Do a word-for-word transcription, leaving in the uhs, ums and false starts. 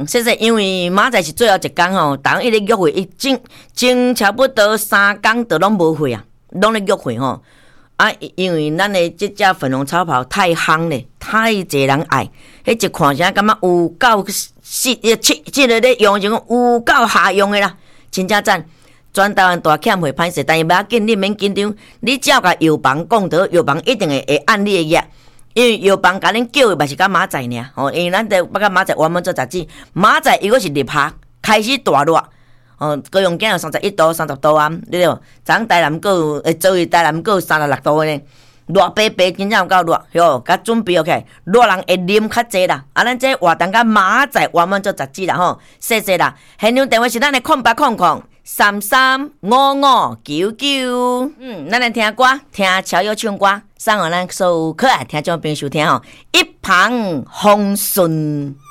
说说，因为明仔是最后一天吼，逐一咧约会，一前前差不多三天都拢无会啊，拢咧约会吼。啊，因为咱的即只粉红超跑太夯咧，太侪人爱，迄一看啥感觉有够实，即即个咧用就讲有够下用的啦，真正赞。全台湾大欠会歹势，但是不要紧，你免紧张，你只要甲药房讲到，药房一定会会按你的约，因为药房甲恁叫的嘛是甲明仔尔，吼，因为咱得要甲明仔专门做杂志，明仔伊个是立夏开始大热，哦，高雄今有三十一度、三十度啊，对不？昨台南个有，诶，昨日台南个有三十六度呢，热白白，真正有够热，哟，甲准备 OK， 热人会啉较济啦，啊，咱这活动甲明仔专门做杂志啦，吼，谢谢啦，现场电话是咱的空八空空。三三五五九九，嗯，咱来听歌，听乔友唱歌，送互咱所有可爱听众朋友收听吼，一旁风顺。